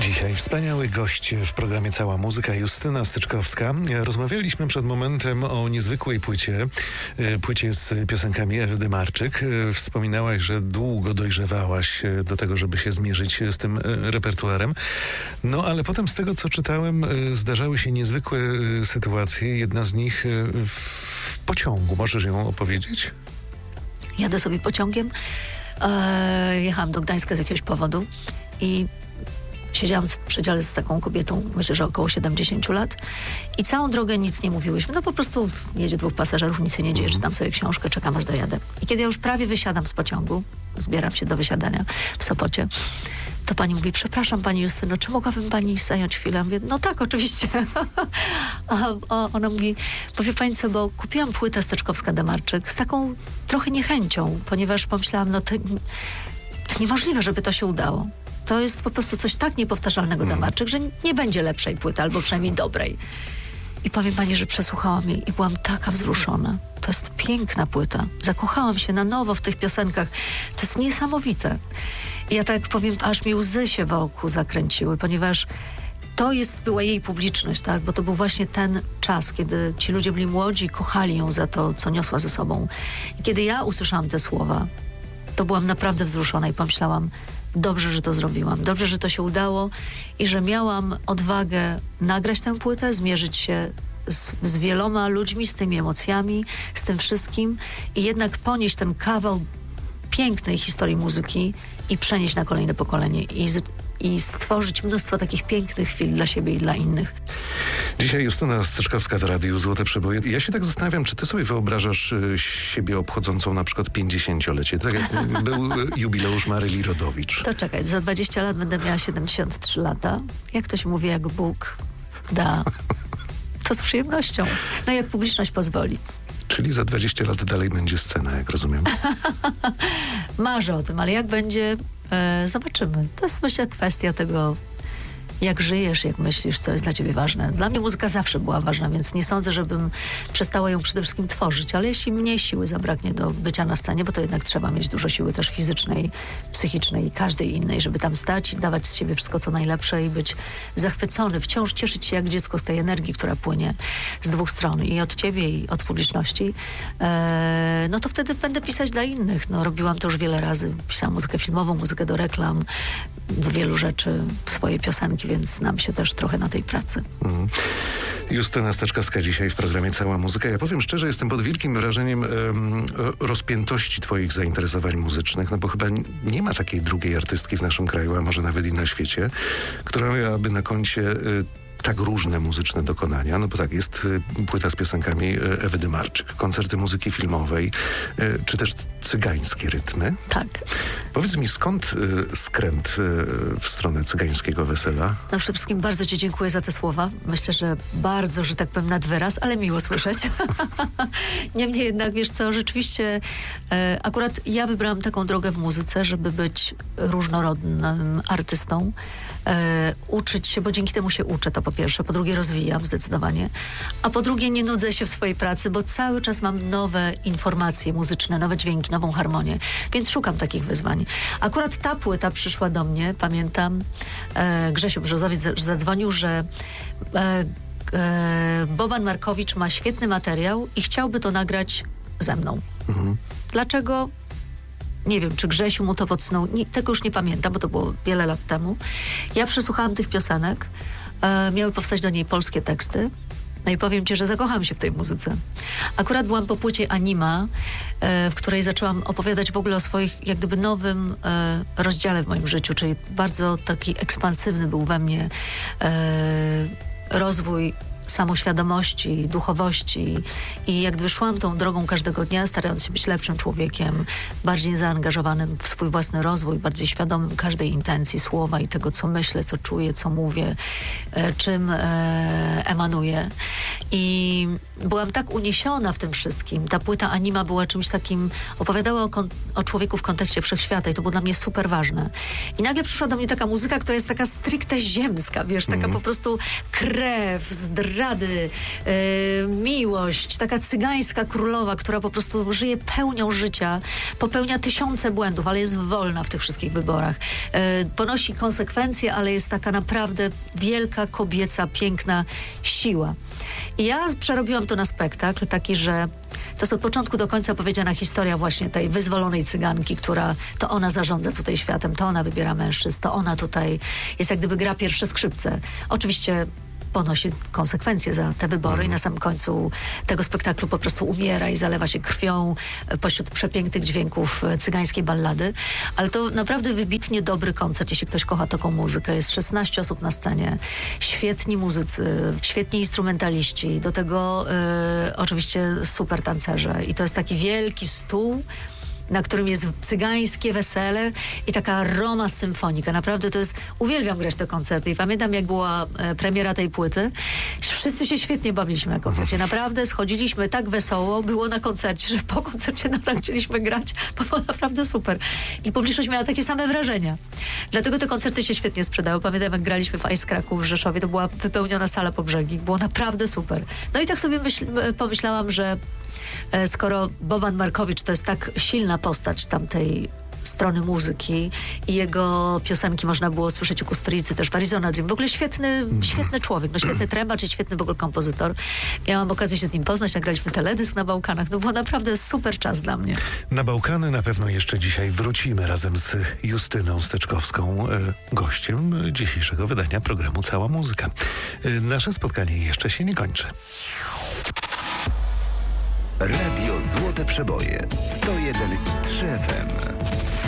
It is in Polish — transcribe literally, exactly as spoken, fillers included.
Dzisiaj wspaniały gość w programie Cała Muzyka, Justyna Styczkowska. Rozmawialiśmy przed momentem o niezwykłej płycie, płycie z piosenkami Ewy Dymarczyk. Wspominałaś, że długo dojrzewałaś do tego, żeby się zmierzyć z tym repertuarem. No ale potem z tego, co czytałem, zdarzały się niezwykłe sytuacje. Jedna z nich w pociągu. Możesz ją opowiedzieć? Jadę sobie pociągiem. E, jechałam do Gdańska z jakiegoś powodu i siedziałam w przedziale z taką kobietą, myślę, że około siedemdziesiąt lat i całą drogę nic nie mówiłyśmy. No po prostu jedzie dwóch pasażerów, nic się nie dzieje, czytam sobie książkę, czekam aż dojadę. I kiedy ja już prawie wysiadam z pociągu, zbieram się do wysiadania w Sopocie, to pani mówi: przepraszam pani Justyno, czy mogłabym pani zająć chwilę? Ja mówię: no tak, oczywiście. A, a ona mówi: powie pani co, bo kupiłam płytę Styczkowska-Dymarczyk z taką trochę niechęcią, ponieważ pomyślałam, no to, to niemożliwe, żeby to się udało. To jest po prostu coś tak niepowtarzalnego mm. Dymarczyk, że nie będzie lepszej płyty, albo przynajmniej dobrej. I powiem pani, że przesłuchałam jej i byłam taka wzruszona. To jest piękna płyta. Zakochałam się na nowo w tych piosenkach. To jest niesamowite. I ja tak powiem, aż mi łzy się wokół zakręciły, ponieważ to jest, była jej publiczność, tak? Bo to był właśnie ten czas, kiedy ci ludzie byli młodzi, kochali ją za to, co niosła ze sobą. I kiedy ja usłyszałam te słowa, to byłam naprawdę wzruszona i pomyślałam: dobrze, że to zrobiłam. Dobrze, że to się udało i że miałam odwagę nagrać tę płytę, zmierzyć się z, z wieloma ludźmi, z tymi emocjami, z tym wszystkim i jednak ponieść ten kawał pięknej historii muzyki i przenieść na kolejne pokolenie i, z, i stworzyć mnóstwo takich pięknych chwil dla siebie i dla innych. Dzisiaj Justyna Styczkowska w Radiu Złote Przeboje. Ja się tak zastanawiam, czy ty sobie wyobrażasz y, siebie obchodzącą na przykład pięćdziesięciolecie, tak jak był jubileusz Maryli Rodowicz. To czekaj, za dwadzieścia lat będę miała siedemdziesiąt trzy lata. Jak to się mówi, jak Bóg da, to z przyjemnością. No jak publiczność pozwoli. Czyli za dwadzieścia lat dalej będzie scena, jak rozumiem. Marzę o tym, ale jak będzie, e, zobaczymy. To jest, myślę, kwestia tego, jak żyjesz, jak myślisz, co jest dla ciebie ważne. Dla mnie muzyka zawsze była ważna, więc nie sądzę, żebym przestała ją przede wszystkim tworzyć, ale jeśli mnie siły zabraknie do bycia na scenie, bo to jednak trzeba mieć dużo siły też fizycznej, psychicznej i każdej innej, żeby tam stać i dawać z siebie wszystko, co najlepsze i być zachwycony, wciąż cieszyć się jak dziecko z tej energii, która płynie z dwóch stron, i od ciebie, i od publiczności, eee, no to wtedy będę pisać dla innych. No, robiłam to już wiele razy. Pisałam muzykę filmową, muzykę do reklam, do wielu rzeczy, swoje piosenki, więc znam się też trochę na tej pracy. Mm. Justyna Styczkowska dzisiaj w programie Cała Muzyka. Ja powiem szczerze, jestem pod wielkim wrażeniem um, rozpiętości twoich zainteresowań muzycznych, no bo chyba nie ma takiej drugiej artystki w naszym kraju, a może nawet i na świecie, która miałaby na koncie y, tak różne muzyczne dokonania. No bo tak, jest y, płyta z piosenkami y, Ewy Dymarczyk, koncerty muzyki filmowej, y, czy też cygańskie rytmy. Tak. Powiedz mi, skąd y, skręt y, w stronę cygańskiego wesela? No przede wszystkim bardzo ci dziękuję za te słowa. Myślę, że bardzo, że tak powiem, nad wyraz, ale miło słyszeć. Niemniej jednak, wiesz co, rzeczywiście e, akurat ja wybrałam taką drogę w muzyce, żeby być różnorodnym artystą, e, uczyć się, bo dzięki temu się uczę, to po pierwsze. Po drugie, rozwijam zdecydowanie. A po drugie, nie nudzę się w swojej pracy, bo cały czas mam nowe informacje muzyczne, nowe dźwięki, nową harmonię, więc szukam takich wyzwań. Akurat ta płyta przyszła do mnie, pamiętam, e, Grzesiu Brzozowiec zadzwonił, że e, e, Boban Markowicz ma świetny materiał i chciałby to nagrać ze mną. Mhm. Dlaczego? Nie wiem, czy Grzesiu mu to podsunął. Nie, tego już nie pamiętam, bo to było wiele lat temu. Ja przesłuchałam tych piosenek. E, miały powstać do niej polskie teksty. No i powiem ci, że zakochałam się w tej muzyce. Akurat byłam po płycie Anima, e, w której zaczęłam opowiadać w ogóle o swoich jak gdyby nowym e, rozdziale w moim życiu, czyli bardzo taki ekspansywny był we mnie e, rozwój samoświadomości, duchowości i jak gdyby szłam tą drogą każdego dnia, starając się być lepszym człowiekiem, bardziej zaangażowanym w swój własny rozwój, bardziej świadomym każdej intencji, słowa i tego, co myślę, co czuję, co mówię, e, czym e, emanuję. I byłam tak uniesiona w tym wszystkim. Ta płyta Anima była czymś takim, opowiadała o, kon- o człowieku w kontekście wszechświata i to było dla mnie super ważne. I nagle przyszła do mnie taka muzyka, która jest taka stricte ziemska, wiesz, taka mm. po prostu krew, zdra zdrady, e, miłość, taka cygańska królowa, która po prostu żyje pełnią życia, popełnia tysiące błędów, ale jest wolna w tych wszystkich wyborach. E, ponosi konsekwencje, ale jest taka naprawdę wielka, kobieca, piękna siła. I ja przerobiłam to na spektakl taki, że to jest od początku do końca opowiedziana historia właśnie tej wyzwolonej cyganki, która to ona zarządza tutaj światem, to ona wybiera mężczyzn, to ona tutaj jest jak gdyby gra pierwsze skrzypce. Oczywiście ponosi konsekwencje za te wybory mhm. i na samym końcu tego spektaklu po prostu umiera i zalewa się krwią pośród przepięknych dźwięków cygańskiej ballady. Ale to naprawdę wybitnie dobry koncert, jeśli ktoś kocha taką muzykę. Jest szesnaście osób na scenie, świetni muzycy, świetni instrumentaliści, do tego y, oczywiście super tancerze. I to jest taki wielki stół, na którym jest cygańskie wesele i taka Roma symfonika. Naprawdę to jest... Uwielbiam grać te koncerty i pamiętam, jak była e, premiera tej płyty. Wszyscy się świetnie bawiliśmy na koncercie. Naprawdę schodziliśmy tak wesoło, było na koncercie, że po koncercie nadal chcieliśmy grać, bo było naprawdę super. I publiczność miała takie same wrażenia. Dlatego te koncerty się świetnie sprzedały. Pamiętam, jak graliśmy w Ice Cracku w Rzeszowie, to była wypełniona sala po brzegi. Było naprawdę super. No i tak sobie myśl, pomyślałam, że e, skoro Boban Markowicz to jest tak silna postać tamtej strony muzyki i jego piosenki można było słyszeć u Kusturicy, też w Arizona Dream. W ogóle świetny, świetny człowiek, no świetny trębacz i świetny w ogóle kompozytor. Miałam okazję się z nim poznać, nagraliśmy teledysk na Bałkanach. No było naprawdę super czas dla mnie. Na Bałkany na pewno jeszcze dzisiaj wrócimy razem z Justyną Steczkowską, gościem dzisiejszego wydania programu Cała Muzyka. Nasze spotkanie jeszcze się nie kończy. Radio Złote Przeboje sto jeden i trzy F M.